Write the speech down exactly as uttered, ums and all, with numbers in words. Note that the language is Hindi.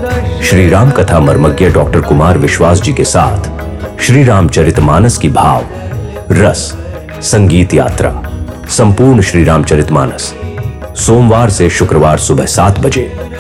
श्री राम कथा मर्मज्ञ डॉक्टर कुमार विश्वास जी के साथ श्री रामचरितमानस की भाव, रस, संगीत यात्रा, संपूर्ण श्री रामचरितमानस, सोमवार से शुक्रवार सुबह सात बजे